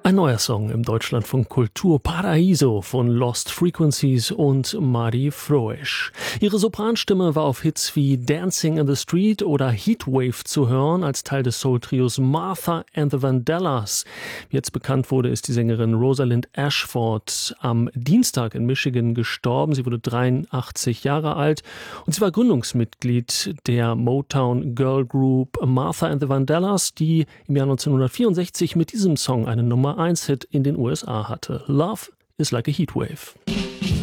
Ein neuer Song im Deutschlandfunk Kultur, Paraiso von Lost Frequencies und Mari Froesch. Ihre Sopranstimme war auf Hits wie Dancing in the Street oder Heatwave zu hören, als Teil des Soul-Trios Martha and the Vandellas. Wie jetzt bekannt wurde, ist die Sängerin Rosalind Ashford am Dienstag in Michigan gestorben. Sie wurde 83 Jahre alt und sie war Gründungsmitglied der Motown Girl Group Martha and the Vandellas, die im Jahr 1964 mit diesem Song einen Nummer-1-Hit in den USA hatte. Love is like a Heatwave.